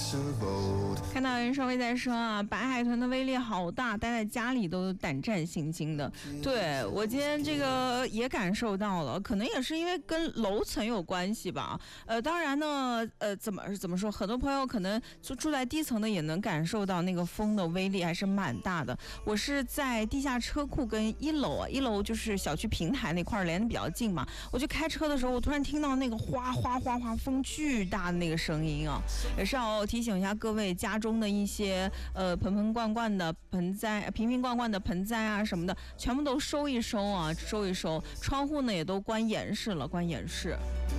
看到有人稍微在说啊，白海豚的威力好大，待在家里都胆战心惊的。对，我今天这个也感受到了，可能也是因为跟楼层有关系吧。当然呢，怎么说，很多朋友可能住在低层的也能感受到那个风的威力还是蛮大的。我是在地下车库跟一楼就是小区平台那块连得比较近嘛，我就开车的时候，我突然听到那个哗哗哗哗风巨大的那个声音啊，也是要提醒一下各位家中的一些瓶罐罐的盆栽啊什么的，全部都收一收啊，收一收，窗户呢也都关严实了，关严实。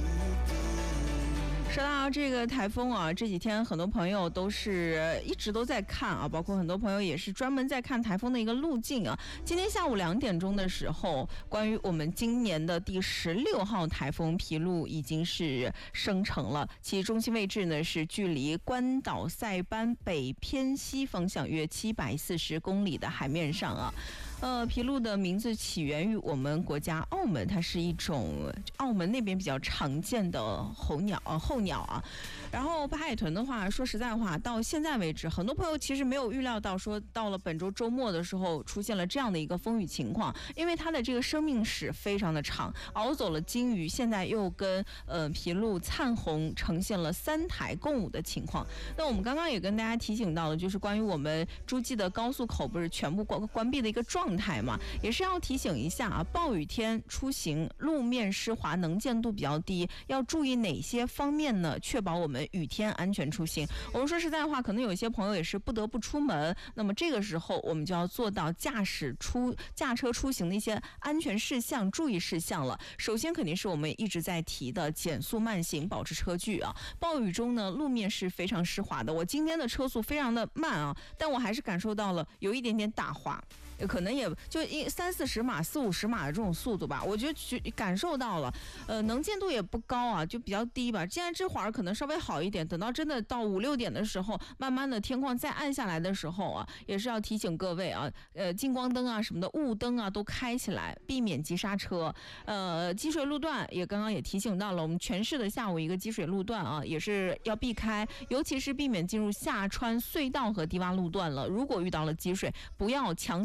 说到这个台风啊，这几天很多朋友都是一直都在看啊，包括很多朋友也是专门在看台风的一个路径啊。今天下午2点钟的时候，关于我们今年的第16号台风披露已经是生成了，其中心位置呢是距离关岛塞班北偏西方向约740公里的海面上啊。披露的名字起源于我们国家澳门，它是一种澳门那边比较常见的候鸟啊。然后白海豚的话，说实在话，到现在为止，很多朋友其实没有预料到，说到了本周周末的时候出现了这样的一个风雨情况，因为它的这个生命史非常的长，熬走了鲸鱼，现在又跟披露灿红呈现了3台共舞的情况。那我们刚刚也跟大家提醒到了，就是关于我们诸暨的高速口不是全部关闭的一个状态嘛，也是要提醒一下啊，暴雨天出行路面湿滑，能见度比较低，要注意哪些方面呢？确保我们雨天安全出行。我们说实在话，可能有些朋友也是不得不出门，那么这个时候我们就要做到驾车出行的一些安全事项、注意事项了。首先肯定是我们一直在提的减速慢行，保持车距啊。暴雨中呢，路面是非常湿滑的，我今天的车速非常的慢啊，但我还是感受到了有一点点打滑。可能也就30-40码、40-50码的这种速度吧，我觉得感受到了，能见度也不高啊，就比较低吧。既然这会儿可能稍微好一点，等到真的到5-6点的时候，慢慢的天况再暗下来的时候啊，也是要提醒各位啊，近光灯啊什么的、雾灯啊都开起来，避免急刹车。积水路段也刚刚也提醒到了，我们全市的下午一个积水路段啊，也是要避开，尤其是避免进入下穿隧道和低洼路段了。如果遇到了积水，不要强